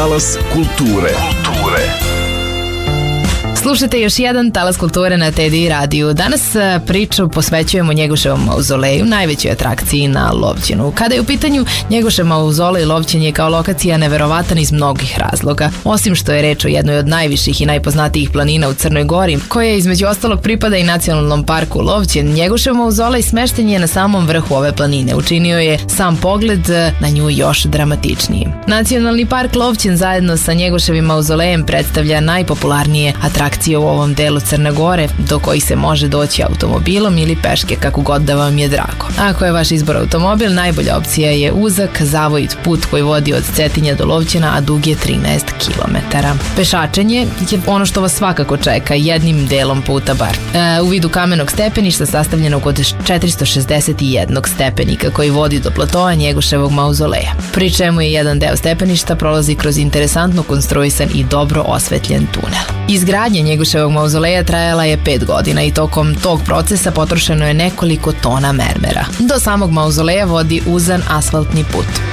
Talas kulture. Slušajte još jedan Talas kulture na TDI radiju. Danas priču posvećujemo Njegoševom mauzoleju, najvećoj atrakciji na Lovćenu. Kada je u pitanju Njegošev mauzolej, Lovćen je kao lokacija neverovatan iz mnogih razloga. Osim što je reč o jednoj od najviših i najpoznatijih planina u Crnoj Gori, koja između ostalog pripada i Nacionalnom parku Lovćen, Njegošev mauzolej smešten je na samom vrhu ove planine. Učinio je sam pogled na nju još dramatičnijim. Nacionalni park Lovćen zajedno sa Njegoševim mauzolejem predstavlja najpopularnije atrakcije u ovom delu Crne Gore, do kojih se može doći automobilom ili peške, kako god da vam je drago. Ako je vaš izbor automobil, najbolja opcija je uzak, zavojit put koji vodi od Cetinja do Lovćena, a dug je 13 km. Pešačenje je ono što vas svakako čeka, jednim delom puta bar. U vidu kamenog stepeništa sastavljenog od 461 stepenika koji vodi do platoa Njegoševog mauzoleja. Pri čemu je jedan deo stepeništa prolazi kroz interesantno konstruisan i dobro osvetljen tunel. Izgradnja Njegoševog mauzoleja trajala je 5 godina i tokom tog procesa potrošeno je nekoliko tona mermera. Do samog mauzoleja vodi uzan asfaltni put.